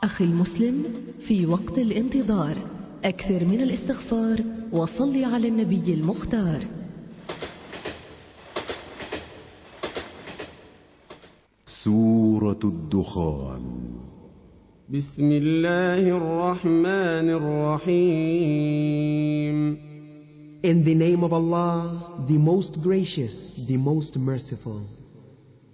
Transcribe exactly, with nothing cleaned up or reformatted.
أخي المسلم، في وقت الانتظار أكثر من الاستغفار وصل على النبي المختار. سورة الدخان. بسم الله الرحمن الرحيم. In the name of Allah, the most gracious, the most merciful.